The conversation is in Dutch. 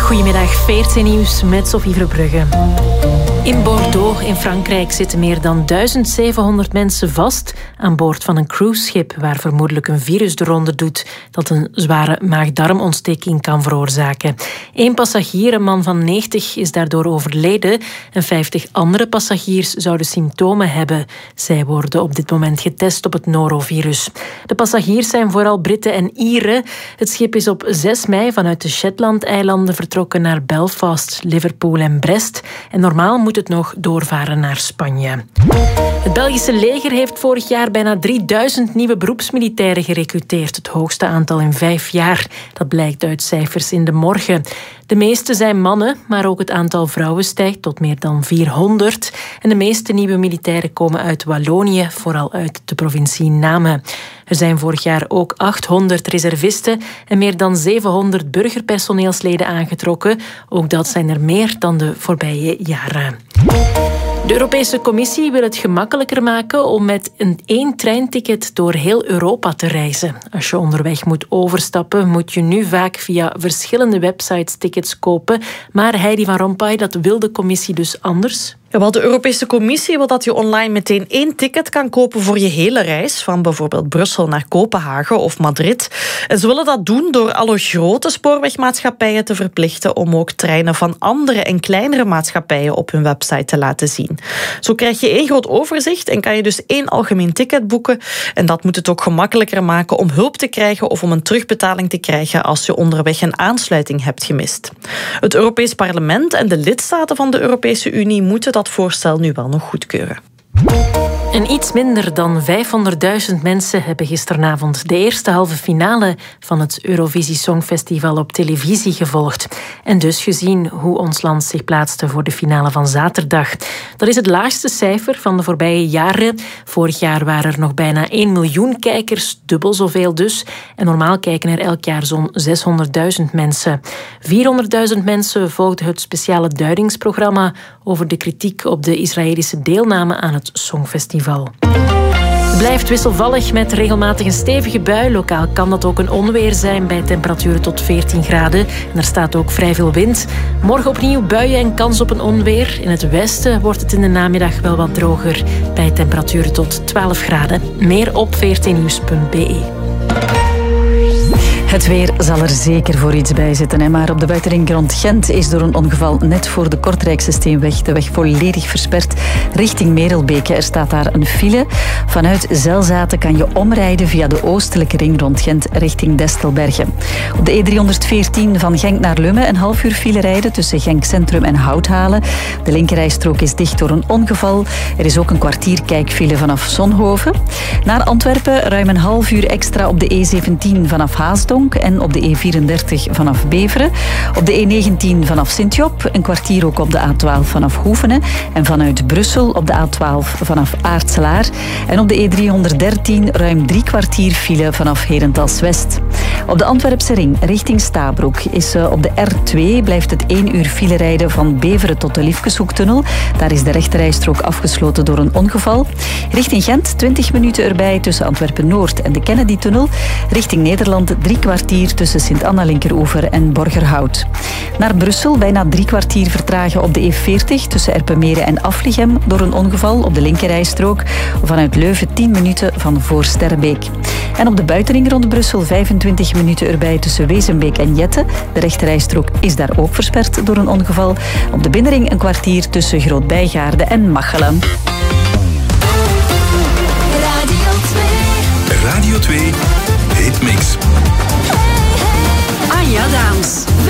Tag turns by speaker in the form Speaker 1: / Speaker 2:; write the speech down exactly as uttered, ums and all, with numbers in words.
Speaker 1: Goedemiddag, V R T Nieuws met Sophie Verbrugge. In Bordeaux in Frankrijk zitten meer dan duizend zevenhonderd mensen vast aan boord van een cruiseschip waar vermoedelijk een virus de ronde doet dat een zware maag-darmontsteking kan veroorzaken. Eén passagier, een man van negentig, is daardoor overleden en vijftig andere passagiers zouden symptomen hebben. Zij worden op dit moment getest op het norovirus. De passagiers zijn vooral Britten en Ieren. Het schip is op zes mei vanuit de Shetland-eilanden vertrokken naar Belfast, Liverpool en Brest en normaal moet het nog doorvaren naar Spanje. Het Belgische leger heeft vorig jaar bijna drieduizend nieuwe beroepsmilitairen gerecruiteerd. Het hoogste aantal in vijf jaar. Dat blijkt uit cijfers in De Morgen. De meeste zijn mannen, maar ook het aantal vrouwen stijgt tot meer dan vierhonderd. En de meeste nieuwe militairen komen uit Wallonië, vooral uit de provincie Namen. Er zijn vorig jaar ook achthonderd reservisten en meer dan zevenhonderd burgerpersoneelsleden aangetrokken. Ook dat zijn er meer dan de voorbije jaren. De Europese Commissie wil het gemakkelijker maken om met een één treinticket door heel Europa te reizen. Als je onderweg moet overstappen, moet je nu vaak via verschillende websites tickets kopen. Maar Heidi van Rompuy, dat wil de Commissie dus anders.
Speaker 2: Wel, de Europese Commissie wil dat je online meteen één ticket kan kopen voor je hele reis, van bijvoorbeeld Brussel naar Kopenhagen of Madrid. En ze willen dat doen door alle grote spoorwegmaatschappijen te verplichten om ook treinen van andere en kleinere maatschappijen op hun website te laten zien. Zo krijg je één groot overzicht en kan je dus één algemeen ticket boeken. En dat moet het ook gemakkelijker maken om hulp te krijgen of om een terugbetaling te krijgen als je onderweg een aansluiting hebt gemist. Het Europees Parlement en de lidstaten van de Europese Unie moeten dat voorstel nu wel nog goedkeuren.
Speaker 1: En iets minder dan vijfhonderdduizend mensen hebben gisteravond de eerste halve finale van het Eurovisie Songfestival op televisie gevolgd. En dus gezien hoe ons land zich plaatste voor de finale van zaterdag. Dat is het laagste cijfer van de voorbije jaren. Vorig jaar waren er nog bijna één miljoen kijkers, dubbel zoveel dus. En normaal kijken er elk jaar zo'n zeshonderdduizend mensen. vierhonderdduizend mensen volgden het speciale duidingsprogramma over de kritiek op de Israëlische deelname aan het Songfestival. Het blijft wisselvallig met regelmatig een stevige bui. Lokaal kan dat ook een onweer zijn bij temperaturen tot veertien graden. En er staat ook vrij veel wind. Morgen opnieuw buien en kans op een onweer. In het westen wordt het in de namiddag wel wat droger bij temperaturen tot twaalf graden. Meer op v r t nieuws punt b e.
Speaker 3: Het weer zal er zeker voor iets bij zitten. Hè? Maar op de buitenring rond Gent is door een ongeval net voor de Kortrijkse Steenweg de weg volledig versperd richting Merelbeke. Er staat daar een file. Vanuit Zelzaten kan je omrijden via de oostelijke ring rond Gent richting Destelbergen. Op de E driehonderdveertien van Genk naar Lummen een half uur file rijden tussen Genk Centrum en Houthalen. De linkerrijstrook is dicht door een ongeval. Er is ook een kwartier kijkfile vanaf Zonhoven. Naar Antwerpen ruim een half uur extra op de E zeventien vanaf Haasdonk. En op de E vierendertig vanaf Beveren. Op de E negentien vanaf Sint-Job. Een kwartier ook op de A twaalf vanaf Hoevenen. En vanuit Brussel op de A twaalf vanaf Aartselaar. En op de E driehonderddertien ruim drie kwartier file vanaf Herentals-West. Op de Antwerpse ring richting Stabroek is op de R twee blijft het één uur file rijden van Beveren tot de Liefkeshoektunnel. Daar is de rechterrijstrook afgesloten door een ongeval. Richting Gent twintig minuten erbij tussen Antwerpen-Noord en de Kennedy-tunnel. Richting Nederland drie kwartier tussen Sint-Anna-Linkeroever en Borgerhout. Naar Brussel bijna drie kwartier vertragen op de E veertig tussen Erpenmeren en Aflichem door een ongeval op de linkerrijstrook. Vanuit Leuven tien minuten van voor Sterrebeek. En op de buitenring rond Brussel vijfentwintig minuten erbij tussen Wezenbeek en Jette. De rechterrijstrook is daar ook versperd door een ongeval. Op de binnenring een kwartier tussen Groot-Bijgaarde en Machelen.
Speaker 4: Radio twee.
Speaker 5: Radio twee Hitmix.
Speaker 4: Anja Daams.